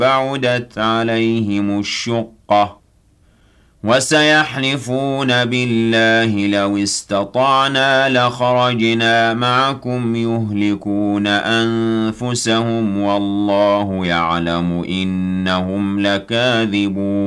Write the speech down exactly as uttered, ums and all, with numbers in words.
بعدت عليهم الشقة وسيحلفون بالله لو استطعنا لخرجنا معكم يهلكون أنفسهم والله يعلم إنهم لكاذبون